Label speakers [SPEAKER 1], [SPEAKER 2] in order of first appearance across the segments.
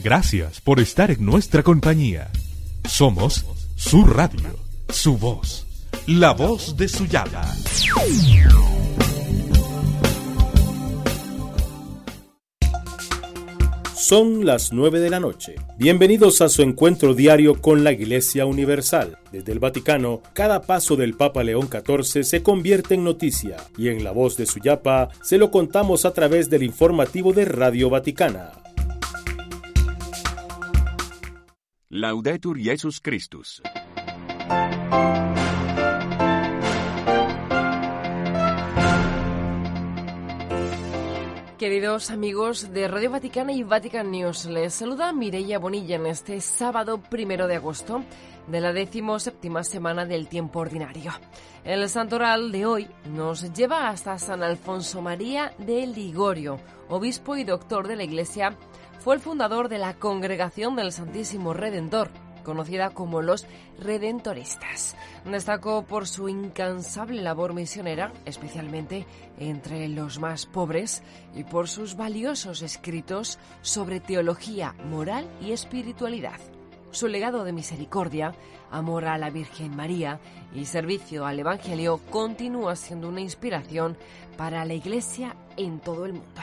[SPEAKER 1] Gracias por estar en nuestra compañía. Somos su radio, su voz, la voz de Suyapa.
[SPEAKER 2] Son las 9 de la noche. Bienvenidos a su encuentro diario con la Iglesia Universal. Desde el Vaticano, cada paso del Papa León XIV se convierte en noticia y en la voz de Suyapa se lo contamos a través del informativo de Radio Vaticana.
[SPEAKER 3] Laudetur Jesus Christus.
[SPEAKER 4] Queridos amigos de Radio Vaticana y Vatican News, les saluda Mireia Bonilla en este sábado 1 de agosto de la 17ª semana del tiempo ordinario. El santoral de hoy nos lleva hasta San Alfonso María de Ligorio, obispo y doctor de la Iglesia. Fue el fundador de la Congregación del Santísimo Redentor, conocida como los Redentoristas. Destacó por su incansable labor misionera, especialmente entre los más pobres, y por sus valiosos escritos sobre teología, moral y espiritualidad. Su legado de misericordia, amor a la Virgen María y servicio al Evangelio continúa siendo una inspiración para la Iglesia en todo el mundo.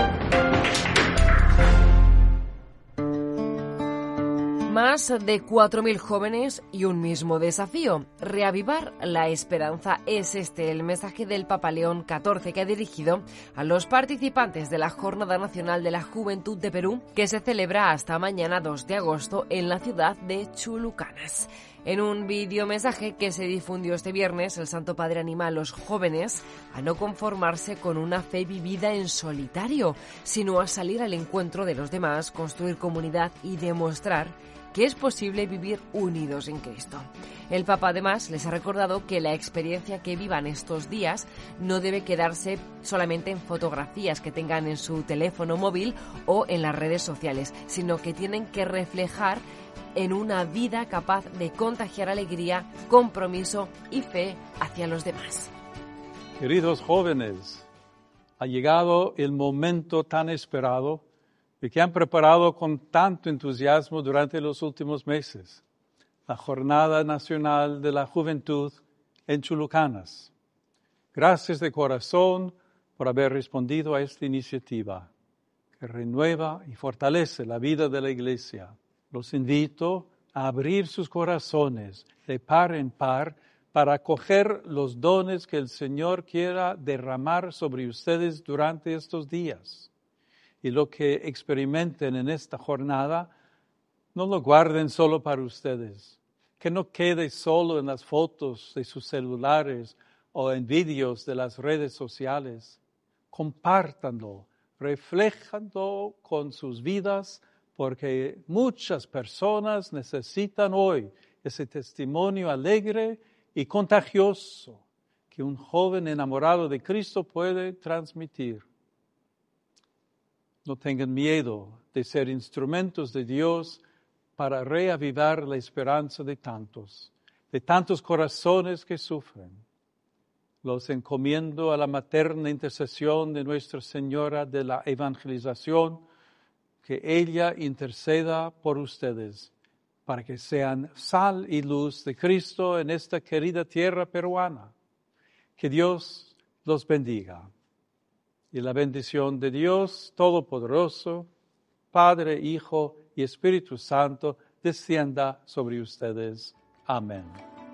[SPEAKER 4] Más de 4.000 jóvenes y un mismo desafío: reavivar la esperanza. Es este el mensaje del Papa León XIV, que ha dirigido a los participantes de la Jornada Nacional de la Juventud de Perú, que se celebra hasta mañana 2 de agosto en la ciudad de Chulucanas. En un videomensaje que se difundió este viernes, el Santo Padre anima a los jóvenes a no conformarse con una fe vivida en solitario, sino a salir al encuentro de los demás, construir comunidad y demostrar que es posible vivir unidos en Cristo. El Papa además les ha recordado que la experiencia que vivan estos días no debe quedarse solamente en fotografías que tengan en su teléfono móvil o en las redes sociales, sino que tienen que reflejar en una vida capaz de contagiar alegría, compromiso y fe hacia los demás.
[SPEAKER 5] Queridos jóvenes, ha llegado el momento tan esperado y que han preparado con tanto entusiasmo durante los últimos meses, la Jornada Nacional de la Juventud en Chulucanas. Gracias de corazón por haber respondido a esta iniciativa, que renueva y fortalece la vida de la Iglesia. Los invito a abrir sus corazones de par en par para acoger los dones que el Señor quiera derramar sobre ustedes durante estos días. Y lo que experimenten en esta jornada, no lo guarden solo para ustedes. Que no quede solo en las fotos de sus celulares o en vídeos de las redes sociales. Compártanlo, refléjanlo con sus vidas, porque muchas personas necesitan hoy ese testimonio alegre y contagioso que un joven enamorado de Cristo puede transmitir. No tengan miedo de ser instrumentos de Dios para reavivar la esperanza de tantos corazones que sufren. Los encomiendo a la materna intercesión de Nuestra Señora de la Evangelización, que ella interceda por ustedes, para que sean sal y luz de Cristo en esta querida tierra peruana. Que Dios los bendiga. Y la bendición de Dios Todopoderoso, Padre, Hijo y Espíritu Santo, descienda sobre ustedes. Amén.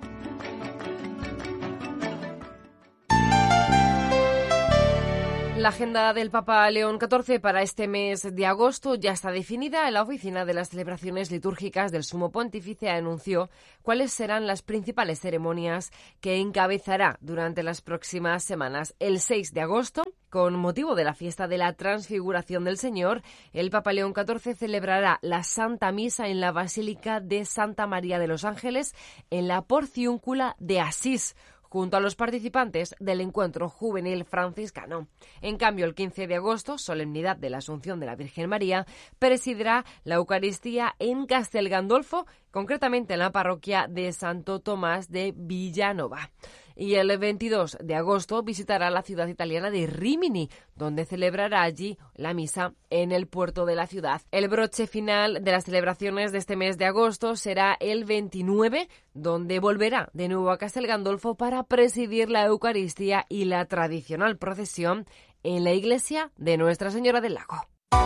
[SPEAKER 4] La agenda del Papa León XIV para este mes de agosto ya está definida. La Oficina de las Celebraciones Litúrgicas del Sumo Pontífice anunció cuáles serán las principales ceremonias que encabezará durante las próximas semanas. El 6 de agosto, con motivo de la fiesta de la Transfiguración del Señor, el Papa León XIV celebrará la Santa Misa en la Basílica de Santa María de los Ángeles, en la Porciúncula de Asís, junto a los participantes del encuentro juvenil franciscano. En cambio, el 15 de agosto, solemnidad de la Asunción de la Virgen María, presidirá la Eucaristía en Castel Gandolfo, concretamente en la parroquia de Santo Tomás de Villanova. y el 22 de agosto visitará la ciudad italiana de Rímini, donde celebrará allí la misa en el puerto de la ciudad. El broche final de las celebraciones de este mes de agosto será el 29, donde volverá de nuevo a Castel Gandolfo para presidir la Eucaristía y la tradicional procesión en la iglesia de Nuestra Señora del Lago.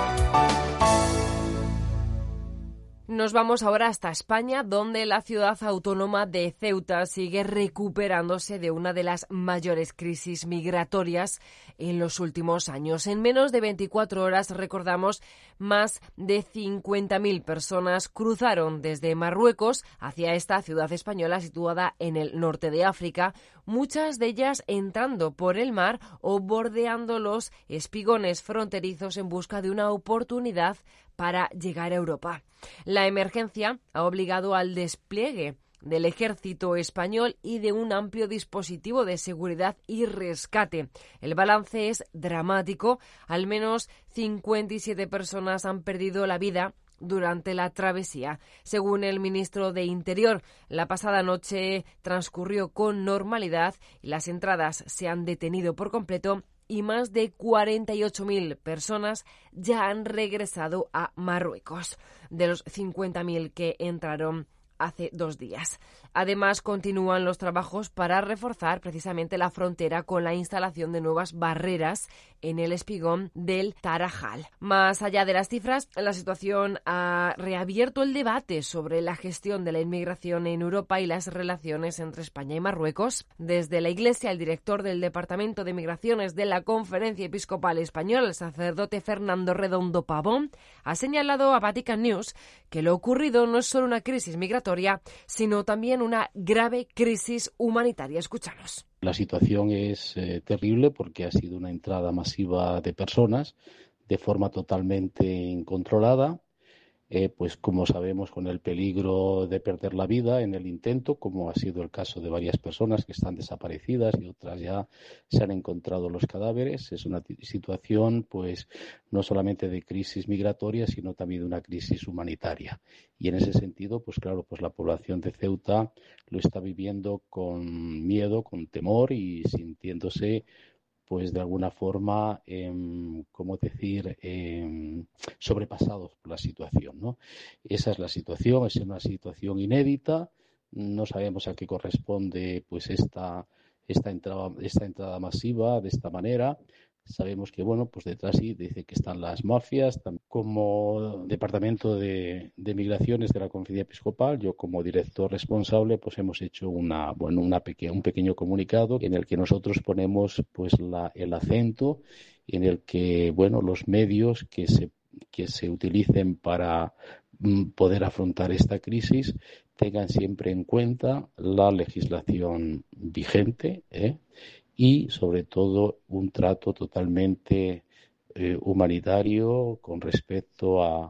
[SPEAKER 4] Nos vamos ahora hasta España, donde la ciudad autónoma de Ceuta sigue recuperándose de una de las mayores crisis migratorias en los últimos años. En menos de 24 horas, recordamos, más de 50.000 personas cruzaron desde Marruecos hacia esta ciudad española situada en el norte de África, muchas de ellas entrando por el mar o bordeando los espigones fronterizos en busca de una oportunidad para llegar a Europa. La emergencia ha obligado al despliegue del ejército español y de un amplio dispositivo de seguridad y rescate. El balance es dramático. Al menos 57 personas han perdido la vida durante la travesía. Según el ministro de Interior, la pasada noche transcurrió con normalidad y las entradas se han detenido por completo y más de 48.000 personas ya han regresado a Marruecos, de los 50.000 que entraron hace 2 días. Además, continúan los trabajos para reforzar precisamente la frontera con la instalación de nuevas barreras en el espigón del Tarajal. Más allá de las cifras, la situación ha reabierto el debate sobre la gestión de la inmigración en Europa y las relaciones entre España y Marruecos. Desde la Iglesia, el director del Departamento de Migraciones de la Conferencia Episcopal Española, el sacerdote Fernando Redondo Pavón, ha señalado a Vatican News que lo ocurrido no es solo una crisis migratoria, sino también una grave crisis humanitaria. Escuchamos.
[SPEAKER 3] La situación es terrible porque ha sido una entrada masiva de personas de forma totalmente incontrolada, pues como sabemos, con el peligro de perder la vida en el intento, como ha sido el caso de varias personas que están desaparecidas y otras ya se han encontrado los cadáveres. Es una situación pues no solamente de crisis migratoria, sino también de una crisis humanitaria. Y en ese sentido, pues claro, pues la población de Ceuta lo está viviendo con miedo, con temor y sintiéndose pues de alguna forma, sobrepasados por la situación, ¿no? Esa es la situación, es una situación inédita, no sabemos a qué corresponde pues esta entrada masiva de esta manera. Sabemos que, bueno, pues detrás sí dice que están las mafias. Como Departamento de Migraciones de la Conferencia Episcopal, yo como director responsable, pues hemos hecho un pequeño comunicado en el que nosotros ponemos pues el acento en el que, bueno, los medios que se utilicen para poder afrontar esta crisis tengan siempre en cuenta la legislación vigente, y sobre todo un trato totalmente humanitario con respeto a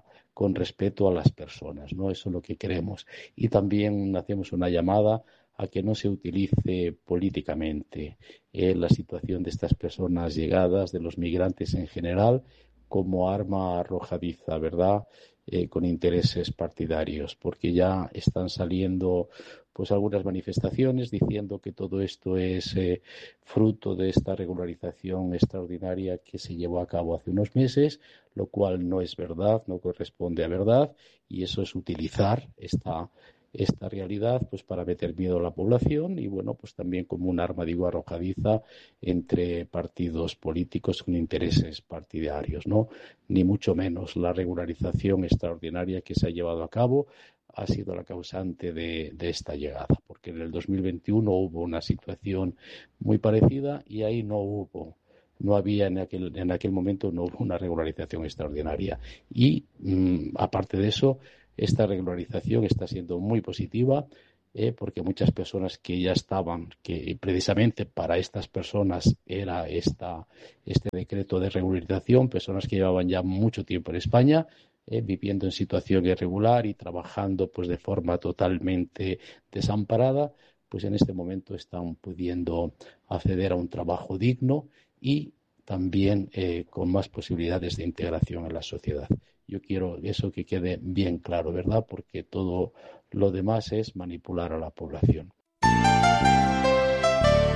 [SPEAKER 3] las personas, ¿no? Eso es lo que queremos. Y también hacemos una llamada a que no se utilice políticamente la situación de estas personas llegadas, de los migrantes en general, como arma arrojadiza, ¿verdad? Con intereses partidarios, porque ya están saliendo pues algunas manifestaciones diciendo que todo esto es fruto de esta regularización extraordinaria que se llevó a cabo hace unos meses, lo cual no es verdad, no corresponde a verdad, y eso es utilizar esta realidad pues para meter miedo a la población y bueno, pues también como un arma, digo, arrojadiza entre partidos políticos con intereses partidarios, ¿no? Ni mucho menos. La regularización extraordinaria que se ha llevado a cabo ha sido la causante de esta llegada, porque en el 2021 hubo una situación muy parecida y ahí no había en aquel momento no hubo una regularización extraordinaria y aparte de eso, esta regularización está siendo muy positiva porque muchas personas que ya estaban, que precisamente para estas personas era este decreto de regularización, personas que llevaban ya mucho tiempo en España, viviendo en situación irregular y trabajando pues de forma totalmente desamparada, pues en este momento están pudiendo acceder a un trabajo digno y también con más posibilidades de integración en la sociedad. Yo quiero eso que quede bien claro, ¿verdad? Porque todo lo demás es manipular a la población.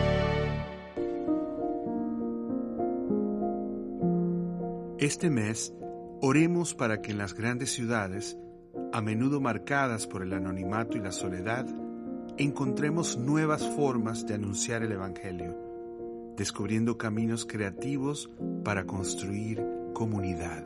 [SPEAKER 6] Este mes, oremos para que en las grandes ciudades, a menudo marcadas por el anonimato y la soledad, encontremos nuevas formas de anunciar el Evangelio, descubriendo caminos creativos para construir comunidad.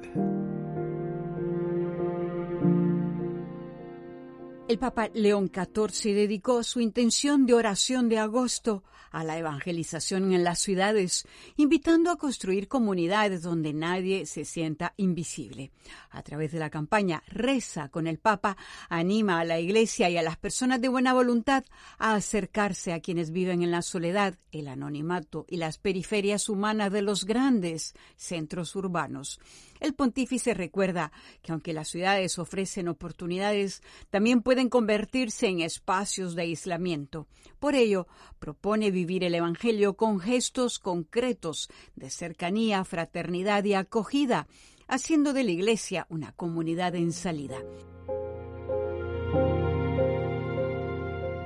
[SPEAKER 7] El Papa León XIV dedicó su intención de oración de agosto a la evangelización en las ciudades, invitando a construir comunidades donde nadie se sienta invisible. A través de la campaña Reza con el Papa, anima a la Iglesia y a las personas de buena voluntad a acercarse a quienes viven en la soledad, el anonimato y las periferias humanas de los grandes centros urbanos. El pontífice recuerda que aunque las ciudades ofrecen oportunidades, también pueden convertirse en espacios de aislamiento. Por ello, propone vivir el Evangelio con gestos concretos de cercanía, fraternidad y acogida, haciendo de la Iglesia una comunidad en salida.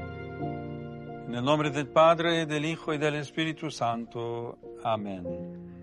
[SPEAKER 5] En el nombre del Padre, del Hijo y del Espíritu Santo. Amén.